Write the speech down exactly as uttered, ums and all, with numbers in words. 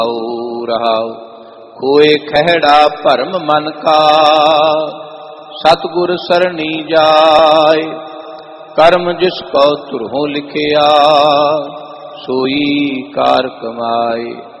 रहाओ। खोए खहड़ा भरम मन का, सतगुर सरणी जाय। कर्म जिसको तुरहों लिखिया, सोई कार कमाए।